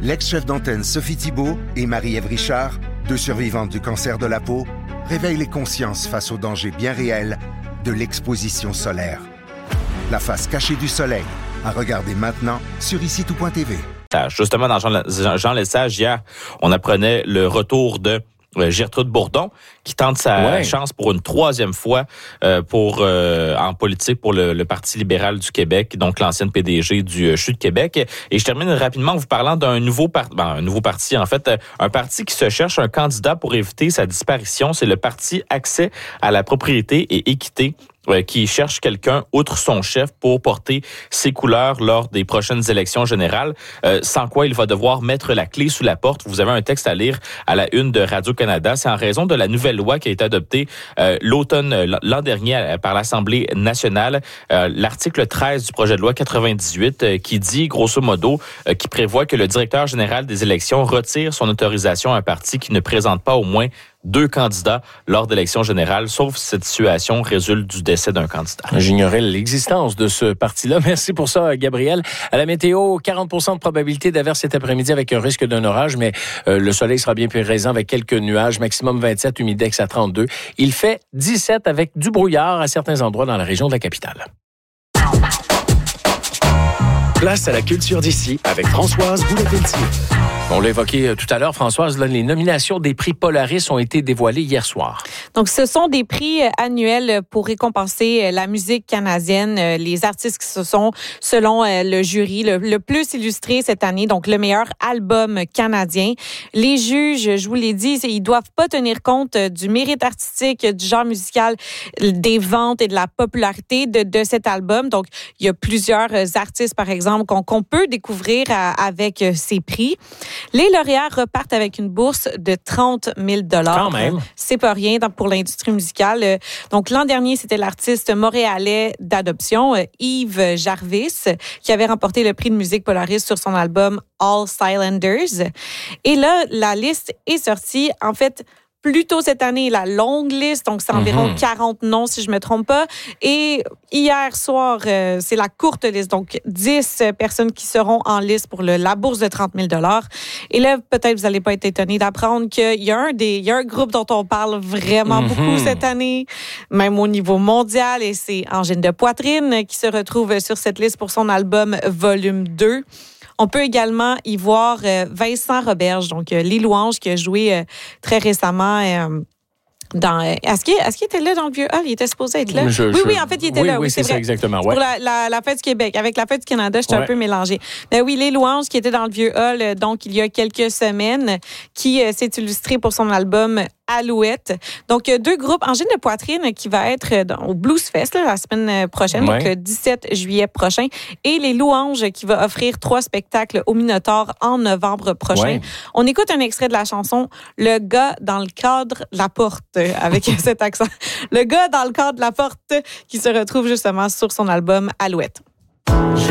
L'ex-chef d'antenne Sophie Thibault et Marie-Ève Richard, 2 survivantes du cancer de la peau, réveillent les consciences face aux dangers bien réels de l'exposition solaire. La face cachée du soleil, à regarder maintenant sur ICITOUP.tv. Justement, dans Jean Lesage, hier, on apprenait le retour de Gertrude Bourdon, qui tente sa chance pour une 3e fois en politique pour le Parti libéral du Québec, donc l'ancienne PDG du CHU de Québec. Et je termine rapidement en vous parlant d'un nouveau parti, en fait, un parti qui se cherche un candidat pour éviter sa disparition. C'est le Parti Accès à la propriété et équité, qui cherche quelqu'un, outre son chef, pour porter ses couleurs lors des prochaines élections générales, sans quoi il va devoir mettre la clé sous la porte. Vous avez un texte à lire à la une de Radio-Canada. C'est en raison de la nouvelle loi qui a été adoptée l'an dernier par l'Assemblée nationale, l'article 13 du projet de loi 98, qui dit, grosso modo, qui prévoit que le directeur général des élections retire son autorisation à un parti qui ne présente pas au moins 2 candidats lors d'élections générales, sauf si cette situation résulte du décès d'un candidat. J'ignorais l'existence de ce parti-là. Merci pour ça, Gabriel. À la météo, 40% de probabilité d'averse cet après-midi avec un risque d'un orage, mais le soleil sera bien présent avec quelques nuages, maximum 27, humidex à 32. Il fait 17 avec du brouillard à certains endroits dans la région de la capitale. Place à la culture d'ici avec Françoise Boulay-Pelletier. On l'a évoqué tout à l'heure, Françoise, là, les nominations des prix Polaris ont été dévoilées hier soir. Donc, ce sont des prix annuels pour récompenser la musique canadienne, les artistes qui se sont, selon le jury, le plus illustrés cette année, donc le meilleur album canadien. Les juges, je vous l'ai dit, ils doivent pas tenir compte du mérite artistique, du genre musical, des ventes et de la popularité de cet album. Donc, il y a plusieurs artistes, par exemple, qu'on peut découvrir avec ces prix. Les lauréats repartent avec une bourse de 30 000 $. Quand même. C'est pas rien pour l'industrie musicale. Donc, l'an dernier, c'était l'artiste montréalais d'adoption, Yves Jarvis, qui avait remporté le prix de musique Polaris sur son album All Silencers. Et là, la liste est sortie. En fait, plus tôt cette année, la longue liste, donc c'est environ 40 noms, si je me trompe pas. Et hier soir, c'est la courte liste, donc 10 personnes qui seront en liste pour la bourse de 30 000 $. Et là, peut-être vous n'allez pas être étonnés d'apprendre qu'il y a un groupe dont on parle vraiment beaucoup cette année, même au niveau mondial, et c'est Angine de Poitrine qui se retrouve sur cette liste pour son album Volume 2. On peut également y voir Vincent Roberge, donc les louanges qui a joué très récemment dans... Est-ce qu'il était là dans le Vieux Hall? Il était supposé être là? Oui, en fait, il était là. Oui, c'est vrai. ça, exactement. Ouais. Pour la Fête du Québec. Avec la Fête du Canada, j'étais un peu mélangée. Ben oui, les louanges qui étaient dans le Vieux Hall, donc il y a quelques semaines, qui s'est illustré pour son album Alouette. Donc, 2 groupes. Angine de Poitrine qui va être au Blues Fest la semaine prochaine, donc le 17 juillet prochain. Et les Louanges qui va offrir 3 spectacles au Minotaure en novembre prochain. Ouais. On écoute un extrait de la chanson « Le gars dans le cadre de la porte » avec cet accent. Le gars dans le cadre de la porte qui se retrouve justement sur son album Alouette.